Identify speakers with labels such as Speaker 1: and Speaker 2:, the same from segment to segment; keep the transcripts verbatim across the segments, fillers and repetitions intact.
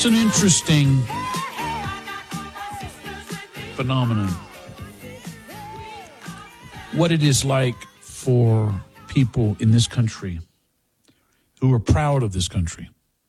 Speaker 1: It's an interesting phenomenon. What it is like for people in this country who are proud of this country,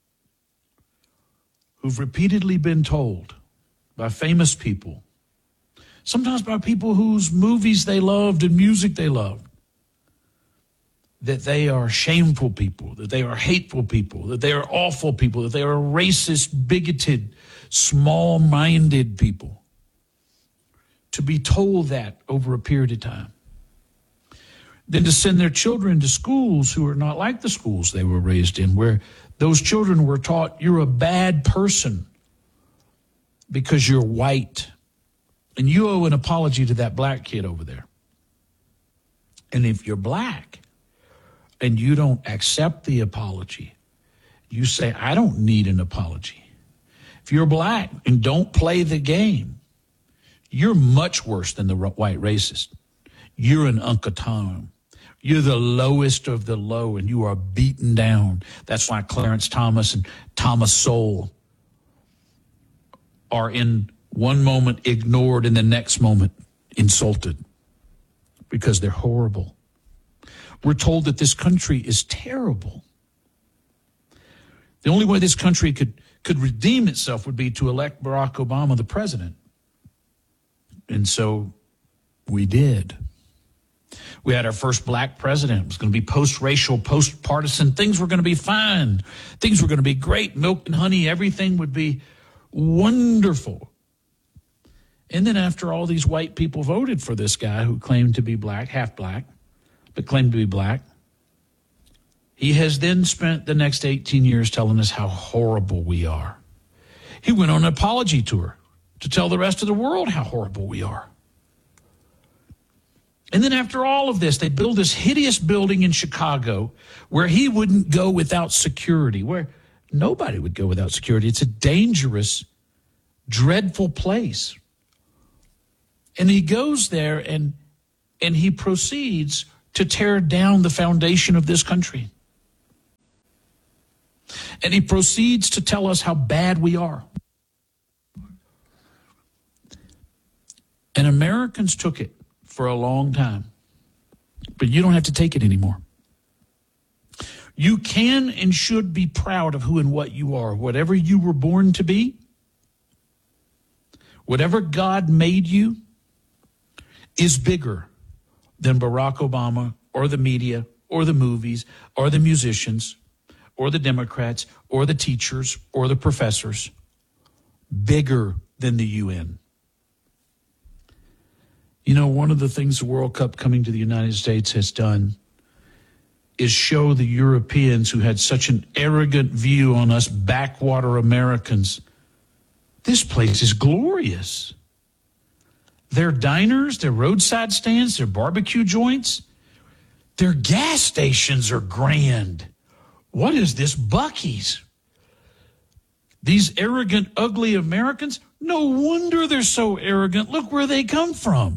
Speaker 1: who've repeatedly been told by famous people, sometimes by people whose movies they loved and music they loved, that they are shameful people, that they are hateful people, that they are awful people, that they are racist, bigoted, small-minded people. To be told that over a period of time. Then to send their children to schools who are not like the schools they were raised in, where those children were taught you're a bad person because you're white. And you owe an apology to that black kid over there. And if you're black and you don't accept the apology, you say, I don't need an apology. If you're black and don't play the game, you're much worse than the white racist. You're an Uncle Tom. You're the lowest of the low, and you are beaten down. That's why Clarence Thomas and Thomas Sowell are in one moment ignored and the next moment insulted because they're horrible. We're told that this country is terrible. The only way this country could, could redeem itself would be to elect Barack Obama the president. And so we did. We had our first black president. It was going to be post-racial, post-partisan. Things were going to be fine. Things were going to be great. Milk and honey, everything would be wonderful. And then after all these white people voted for this guy who claimed to be black, half black, but claimed to be black, he has then spent the next eighteen years telling us how horrible we are. He went on an apology tour to tell the rest of the world how horrible we are. And then after all of this, they build this hideous building in Chicago where he wouldn't go without security, where nobody would go without security. It's a dangerous, dreadful place. And he goes there and, and he proceeds to tear down the foundation of this country. And he proceeds to tell us how bad we are. And Americans took it for a long time. But you don't have to take it anymore. You can and should be proud of who and what you are. Whatever you were born to be, whatever God made you, is bigger than Barack Obama or the media or the movies or the musicians or the Democrats or the teachers or the professors. Bigger than the U N. You know, one of the things the World Cup coming to the United States has done is show the Europeans who had such an arrogant view on us backwater Americans, this place is glorious. Their diners, their roadside stands, their barbecue joints, their gas stations are grand. What is this Buc-ee's? These arrogant, ugly Americans, no wonder they're so arrogant. Look where they come from.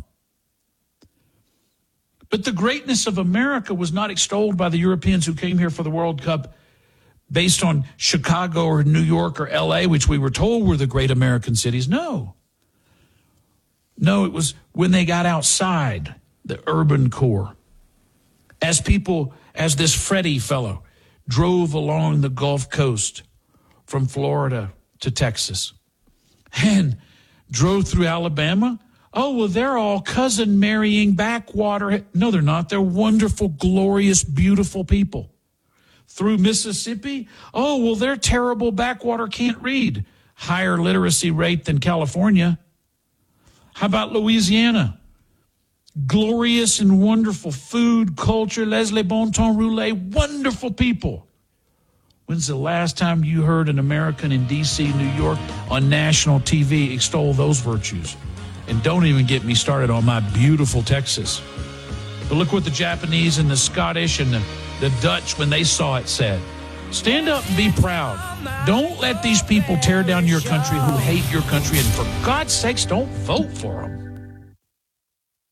Speaker 1: But the greatness of America was not extolled by the Europeans who came here for the World Cup based on Chicago or New York or L A, which we were told were the great American cities. No. No, it was when they got outside the urban core. As people, as this Freddie fellow drove along the Gulf Coast from Florida to Texas and drove through Alabama. Oh, well, they're all cousin marrying backwater. No, they're not. They're wonderful, glorious, beautiful people. Through Mississippi. Oh, well, they're terrible backwater, can't read. Higher literacy rate than California. How about Louisiana? Glorious and wonderful food, culture, les le bon temps roulé, wonderful people. When's the last time you heard an American in D C, New York, on national T V extol those virtues? And don't even get me started on my beautiful Texas. But look what the Japanese and the Scottish and the, the Dutch, when they saw it, said. Stand up and be proud. Don't let these people tear down your country who hate your country. And for God's sakes, don't vote for them.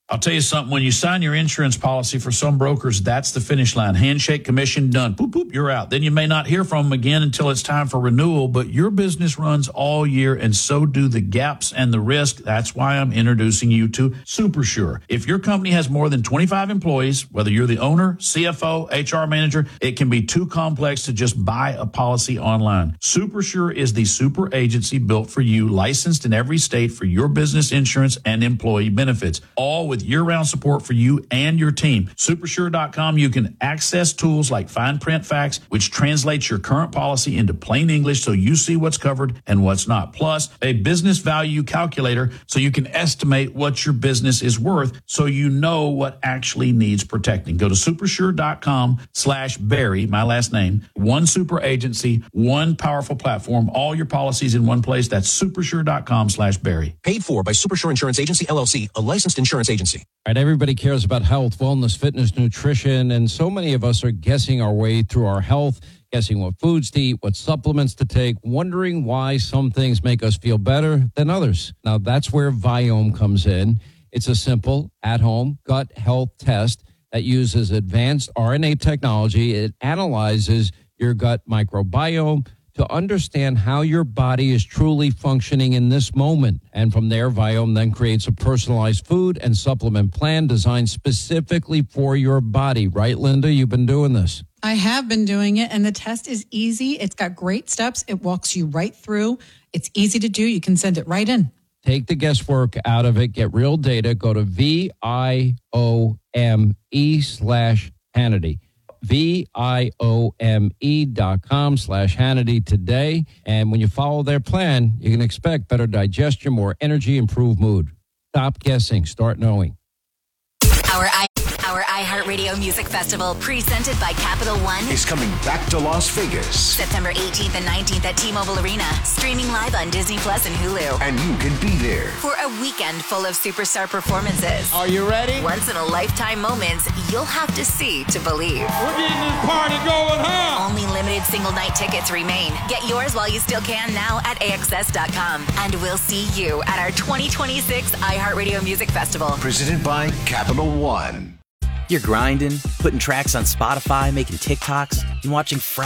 Speaker 1: I'll tell you something. When you sign your insurance policy for some brokers, that's the finish line. Handshake, commission, done. Boop, boop, you're out. Then you may not hear from them again until it's time for renewal, but your business runs all year, and so do the gaps and the risk. That's why I'm introducing you to SuperSure. If your company has more than twenty-five employees, whether you're the owner, C F O, H R manager, it can be too complex to just buy a policy online. SuperSure is the super agency built for you, licensed in every state for your business insurance and employee benefits, all with with year-round support for you and your team. Supersure dot com, you can access tools like fine print facts, which translates your current policy into plain English so you see what's covered and what's not. Plus, a business value calculator so you can estimate what your business is worth so you know what actually needs protecting. Go to supersure dot com slash Barry, my last name, one super agency, one powerful platform, all your policies in one place. That's supersure dot com slash Barry.
Speaker 2: Paid for by Supersure Insurance Agency, L L C, a licensed insurance agency.
Speaker 3: Right, everybody cares about health, wellness, fitness, nutrition, and so many of us are guessing our way through our health, guessing what foods to eat, what supplements to take, wondering why some things make us feel better than others. Now, that's where Viome comes in. It's a simple, at-home gut health test that uses advanced R N A technology. It analyzes your gut microbiome to understand how your body is truly functioning in this moment. And from there, Viome then creates a personalized food and supplement plan designed specifically for your body. Right, Linda? You've been doing this.
Speaker 4: I have been doing it, and the test is easy. It's got great steps. It walks you right through. It's easy to do. You can send it right in.
Speaker 3: Take the guesswork out of it. Get real data. Go to V I O M E slash Hannity. V I O M E dot com slash Hannity today. And when you follow their plan, you can expect better digestion, more energy, improved mood. Stop guessing. Start knowing.
Speaker 5: Our I- Our iHeartRadio Music Festival, presented by Capital One,
Speaker 6: is coming back to Las Vegas.
Speaker 5: September eighteenth and nineteenth at T-Mobile Arena, streaming live on Disney Plus and Hulu.
Speaker 6: And you can be there
Speaker 5: For a weekend full of superstar performances.
Speaker 7: Are you ready?
Speaker 5: Once-in-a-lifetime moments you'll have to see to believe.
Speaker 7: We're getting this party going, huh?
Speaker 5: Only limited single-night tickets remain. Get yours while you still can now at A X S dot com. And we'll see you at our twenty twenty-six iHeartRadio Music Festival.
Speaker 6: Presented by Capital One.
Speaker 8: You're grinding, putting tracks on Spotify, making TikToks, and watching